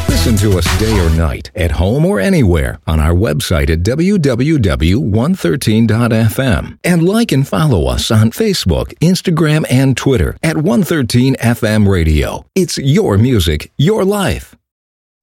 Listen to us day or night, at home or anywhere, on our website at www.113.fm. And like and follow us on Facebook, Instagram, and Twitter at 113 FM Radio. It's your music, your life.